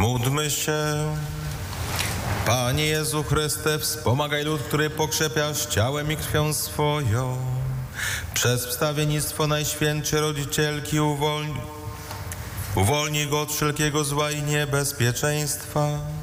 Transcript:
Módlmy się. Panie Jezu Chryste, wspomagaj lud, który pokrzepiasz ciałem i krwią swoją. Przez wstawiennictwo Najświętszej Rodzicielki uwolnij go od wszelkiego zła i niebezpieczeństwa.